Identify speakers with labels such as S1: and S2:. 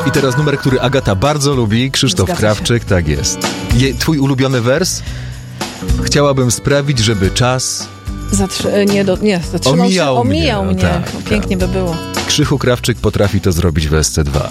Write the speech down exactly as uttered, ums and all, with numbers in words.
S1: I teraz numer, który Agata bardzo lubi, Krzysztof
S2: Zgadza
S1: Krawczyk, tak jest. Je, twój ulubiony wers? Chciałabym sprawić, żeby czas
S2: Zatrzy- nie, do, nie, zatrzymał
S1: omijał
S2: się, omijał
S1: mnie.
S2: mnie.
S1: No tak,
S2: no, pięknie
S1: tak.
S2: by było.
S1: Krzychu Krawczyk potrafi to zrobić w S C dwa.